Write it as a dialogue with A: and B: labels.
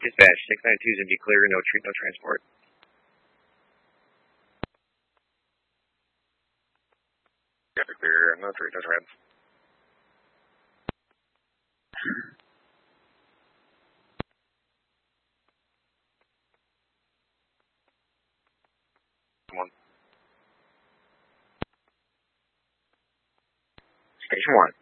A: Dispatch, 692 is going to be clear, no transport. Yeah, clear, no trans. Come on. Station 1.